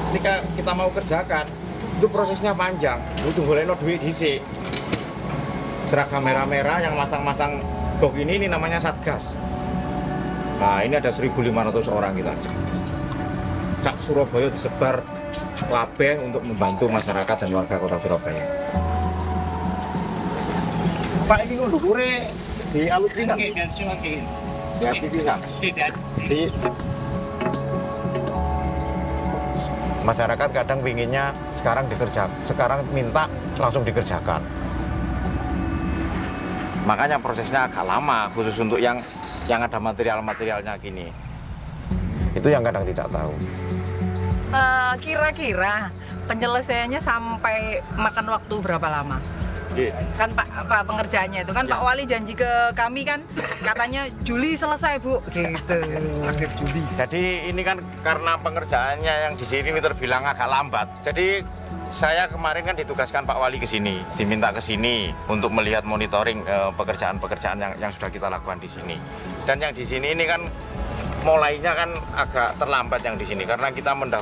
ketika kita mau kerjakan itu prosesnya panjang, butuh boleh duit dhisik. Seragam merah-merah yang masang-masang box ini namanya Satgas. Nah ini ada 1.500 orang kita cak Surabaya disebar kabeh untuk membantu masyarakat dan warga kota Surabaya. Pak ini dhuwure di alus pisan. Ya pisan. Di masyarakat kadang pinginnya sekarang minta langsung dikerjakan. Makanya prosesnya agak lama khusus untuk yang ada material-materialnya gini. Itu yang kadang tidak tahu. Kira-kira penyelesaiannya sampai makan waktu berapa lama? Kan Pak pengerjaannya itu kan Pak Wali janji ke kami kan katanya Juli selesai Bu gitu. Akhir Juli. Jadi ini kan karena pengerjaannya yang di sini terbilang agak lambat. Jadi saya kemarin kan ditugaskan Pak Wali ke sini, diminta ke sini untuk melihat monitoring pekerjaan-pekerjaan yang sudah kita lakukan di sini. Dan yang di sini ini kan mulainya kan agak terlambat yang di sini karena kita